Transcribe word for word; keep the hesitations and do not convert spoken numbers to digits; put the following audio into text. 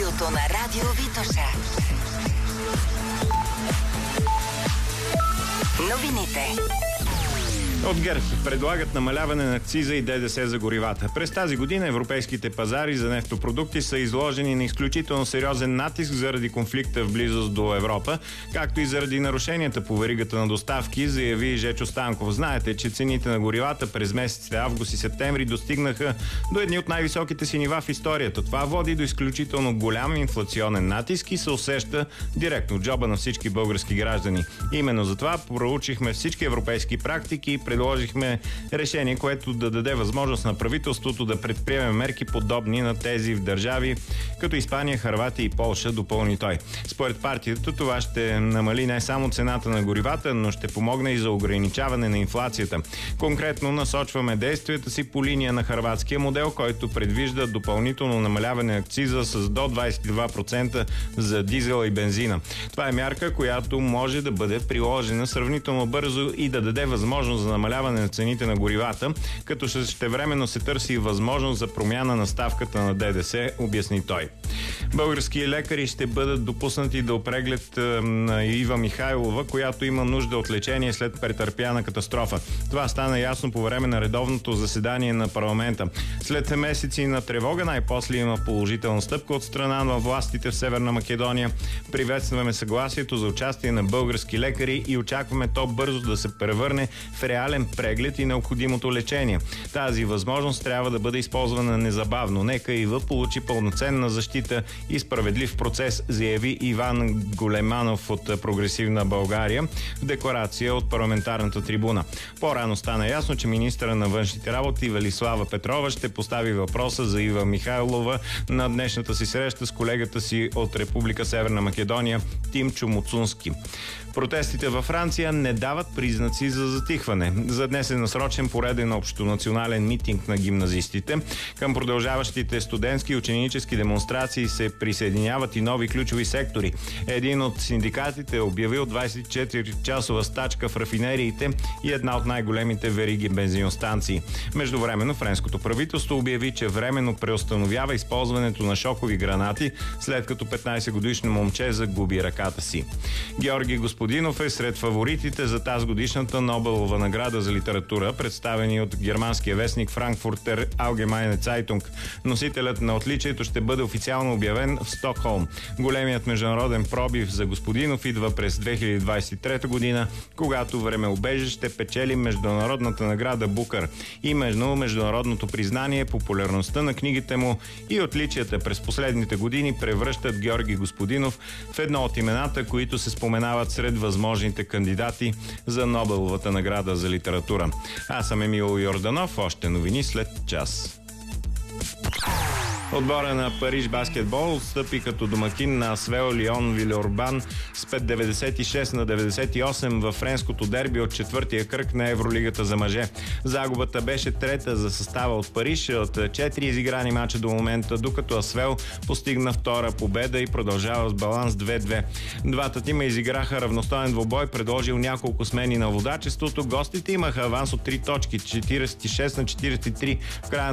Студиото на Радио Витоша. Новините. От ГЕРБ предлагат намаляване на акциза и ДДС за горивата. През тази година европейските пазари за нефтопродукти са изложени на изключително сериозен натиск заради конфликта в близост до Европа, както и заради нарушенията по веригата на доставки, заяви Жечо Станков. Знаете, че цените на горивата през месеците август и септември достигнаха до едни от най-високите си нива в историята. Това води до изключително голям инфлационен натиск и се усеща директно в джоба на всички български граждани. Именно затова проучихме всички европейски практики и предложихме решение, което да даде възможност на правителството да предприеме мерки подобни на тези в държави като Испания, Хърватия и Полша, допълни той. Според партията това ще намали не само цената на горивата, но ще помогне и за ограничаване на инфлацията. Конкретно насочваме действията си по линия на хърватския модел, който предвижда допълнително намаляване на акциза с до двадесет и два процента за дизела и бензина. Това е мярка, която може да бъде приложена сравнително бързо и да даде възможност за намаляване на цените на горивата, като същевременно се търси възможност за промяна на ставката на ДДС, обясни той. Български лекари ще бъдат допуснати до преглед на Ива Михайлова, която има нужда от лечение след претърпяна катастрофа. Това стана ясно по време на редовното заседание на парламента. След месеци на тревога най-после има положителна стъпка от страна на властите в Северна Македония. Приветстваме съгласието за участие на български лекари и очакваме то бързо да се превърне в реален преглед и необходимото лечение. Тази възможност трябва да бъде използвана незабавно. Нека Ива получи пълноценна защита и справедлив процес, заяви Иван Големанов от Прогресивна България в декларация от парламентарната трибуна. По-рано стана ясно, че министъра на външните работи Велислава Петрова ще постави въпроса за Ива Михайлова на днешната си среща с колегата си от Република Северна Македония Тимчо Муцунски. Протестите във Франция не дават признаци за затихване. За днес е насрочен пореден общонационален митинг на гимназистите. Към продължаващите студентски и ученически демонстрации се присъединяват и нови ключови сектори. Един от синдикатите е обявил двадесет и четири часова стачка в рафинериите и една от най-големите вериги бензиностанции. Междувременно френското правителство обяви, че временно преустановява използването на шокови гранати, след като петнадесетгодишно момче загуби ръката си. Георги Господинов е сред фаворитите за тази годишната Нобелова награда за литература, представени от германския вестник Frankfurter Allgemeine Zeitung. Носителят на отличието ще бъде официално обявен в Стокхолм. Големият международен пробив за Господинов идва през две хиляди двадесет и трета година, когато времеубежище печели международната награда Букър. Именно международното признание, популярността на книгите му и отличията през последните години превръщат Георги Господинов в едно от имената, които се споменават сред възможните кандидати за Нобеловата награда за литература. Аз съм Емил Йорданов, още новини след час. Отбора на Париж баскетбол отстъпи като домакин на Асвел Лион Вилеурбан с пет деветдесет и шест на деветдесет и осем във френското дерби от четвъртия кръг на Евролигата за мъже. Загубата беше трета за състава от Париж от четири изиграни мача до момента, докато Асвел постигна втора победа и продължава с баланс две-две. Двата тима изиграха равностоен двубой, предложил няколко смени на водачеството. Гостите имаха аванс от три точки, четиридесет и шест на четиридесет и три в края